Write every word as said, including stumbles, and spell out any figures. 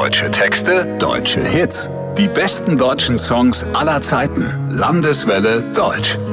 Deutsche Texte, deutsche Hits. Die besten deutschen Songs aller Zeiten. Landeswelle Deutsch.